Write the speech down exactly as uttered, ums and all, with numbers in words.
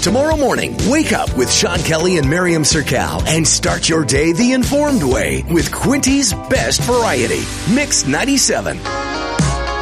Tomorrow morning, wake up with Sean Kelly and Miriam Sercal and start your day the informed way with Quinty's Best Variety. Mix ninety-seven.